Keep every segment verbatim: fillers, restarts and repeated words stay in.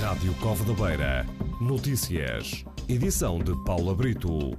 Rádio Cova da Beira. Notícias. Edição de Paula Brito.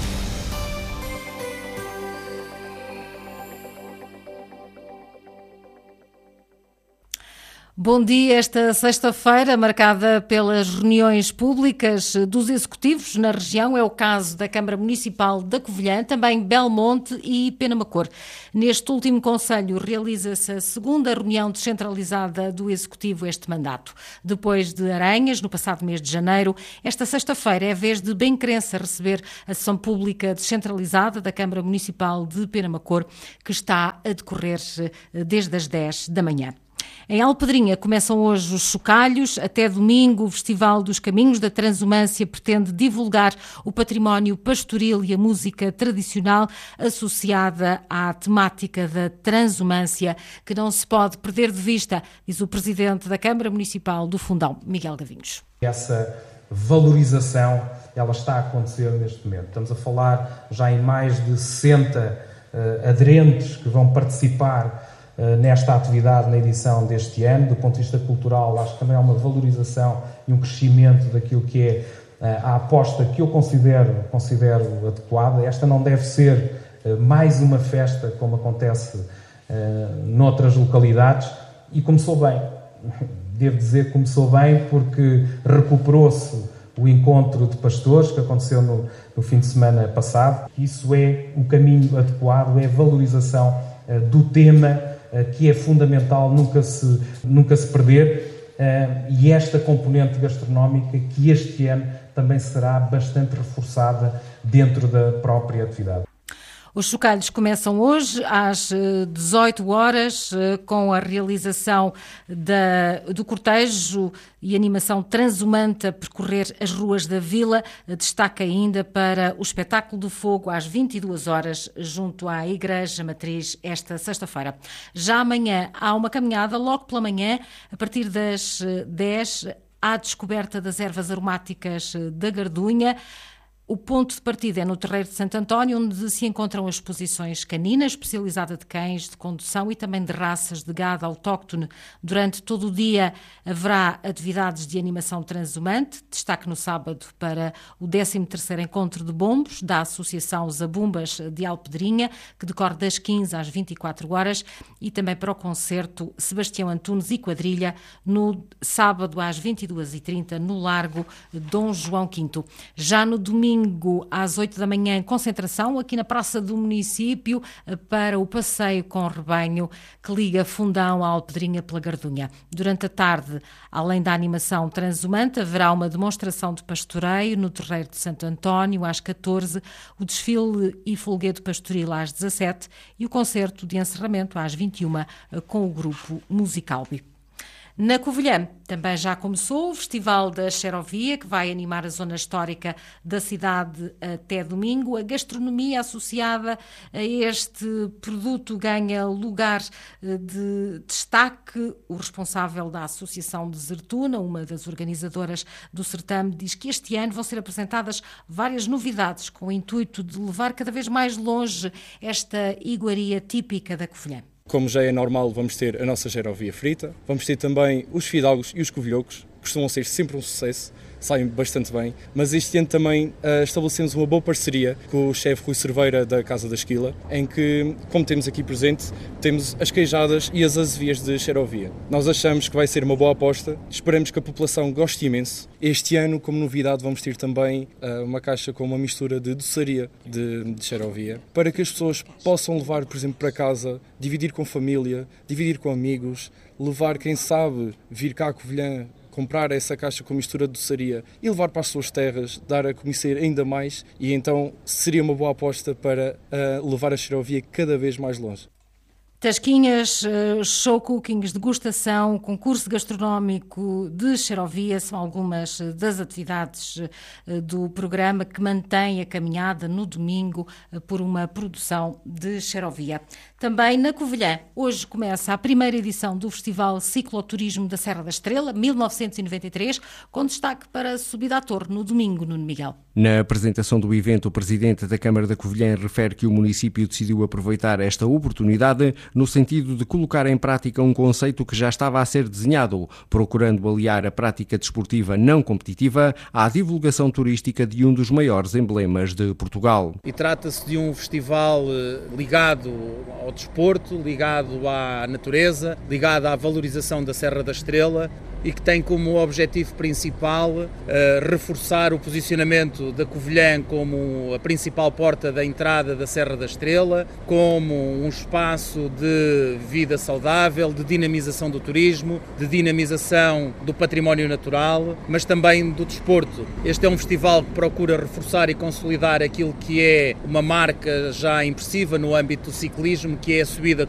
Bom dia, esta sexta-feira, marcada pelas reuniões públicas dos executivos na região, é o caso da Câmara Municipal da Covilhã, também Belmonte e Penamacor. Neste último concelho realiza-se a segunda reunião descentralizada do Executivo este mandato. Depois de Aranhas, no passado mês de janeiro, esta sexta-feira é a vez de Benquerença receber a sessão pública descentralizada da Câmara Municipal de Penamacor, que está a decorrer desde as dez da manhã. Em Alpedrinha começam hoje os chocalhos. Até domingo, o Festival dos Caminhos da Transumância pretende divulgar o património pastoril e a música tradicional associada à temática da transumância, que não se pode perder de vista, diz o Presidente da Câmara Municipal do Fundão, Miguel Gavinhos. Essa valorização, ela está a acontecer neste momento. Estamos a falar já em mais de sessenta uh, aderentes que vão participar nesta atividade na edição deste ano. Do ponto de vista cultural, acho que também há uma valorização e um crescimento daquilo que é a aposta que eu considero, considero adequada. Esta não deve ser mais uma festa como acontece noutras localidades, e começou bem. Devo dizer que começou bem porque recuperou-se o encontro de pastores que aconteceu no, no fim de semana passado. Isso é o caminho adequado, é a valorização do tema, que é fundamental nunca se, nunca se perder, e esta componente gastronómica que este ano também será bastante reforçada dentro da própria atividade. Os chocalhos começam hoje às dezoito horas com a realização da, do cortejo e animação transumante a percorrer as ruas da vila. Destaca ainda para o espetáculo do fogo às vinte e duas horas junto à Igreja Matriz esta sexta-feira. Já amanhã há uma caminhada logo pela manhã, a partir das dez, à descoberta das ervas aromáticas da Gardunha. O ponto de partida é no Terreiro de Santo António, onde se encontram as exposições caninas, especializada de cães, de condução e também de raças de gado autóctone. Durante todo o dia haverá atividades de animação transumante, destaque no sábado para o décimo terceiro Encontro de Bombos da Associação Zabumbas de Alpedrinha, que decorre das quinze às vinte e quatro horas, e também para o concerto Sebastião Antunes e Quadrilha, no sábado às vinte e duas e trinta, no Largo Dom João quinto. Já no domingo, Domingo, às oito da manhã, concentração aqui na Praça do Município para o passeio com rebanho que liga Fundão à Alpedrinha pela Gardunha. Durante a tarde, além da animação transumante, haverá uma demonstração de pastoreio no Terreiro de Santo António às catorze, o desfile e folguedo pastoril às dezassete e o concerto de encerramento às vinte e uma com o grupo Musicalbi. Na Covilhã também já começou o Festival da Xerovia, que vai animar a zona histórica da cidade até domingo. A gastronomia associada a este produto ganha lugar de destaque. O responsável da Associação de Zertuna, uma das organizadoras do certame, diz que este ano vão ser apresentadas várias novidades com o intuito de levar cada vez mais longe esta iguaria típica da Covilhã. Como já é normal, vamos ter a nossa xerovia frita, vamos ter também os fidalgos e os covilhocos, que costumam ser sempre um sucesso, saem bastante bem, mas este ano também uh, estabelecemos uma boa parceria com o chefe Rui Cerveira da Casa da Esquila, em que, como temos aqui presente, temos as queijadas e as azevias de xerovia. Nós achamos que vai ser uma boa aposta, esperamos que a população goste imenso. Este ano, como novidade, vamos ter também uh, uma caixa com uma mistura de doçaria de, de xerovia, para que as pessoas possam levar, por exemplo, para casa, dividir com família, dividir com amigos, levar, quem sabe, vir cá a Covilhã, comprar essa caixa com mistura de doçaria e levar para as suas terras, dar a conhecer ainda mais, e então seria uma boa aposta para uh, levar a xerovia cada vez mais longe. Tasquinhas, show cookings, degustação, concurso gastronómico de xerovia são algumas das atividades do programa que mantém a caminhada no domingo por uma produção de xerovia. Também na Covilhã, hoje começa a primeira edição do Festival Cicloturismo da Serra da Estrela, mil novecentos e noventa e três, com destaque para a subida à torre no domingo, Nuno Miguel. Na apresentação do evento, o Presidente da Câmara da Covilhã refere que o município decidiu aproveitar esta oportunidade no sentido de colocar em prática um conceito que já estava a ser desenhado, procurando aliar a prática desportiva não competitiva à divulgação turística de um dos maiores emblemas de Portugal. E trata-se de um festival ligado ao desporto, ligado à natureza, ligado à valorização da Serra da Estrela e que tem como objetivo principal uh, reforçar o posicionamento da Covilhã como a principal porta da entrada da Serra da Estrela, como um espaço de vida saudável, de dinamização do turismo, de dinamização do património natural, mas também do desporto. Este é um festival que procura reforçar e consolidar aquilo que é uma marca já impressiva no âmbito do ciclismo, que é a subida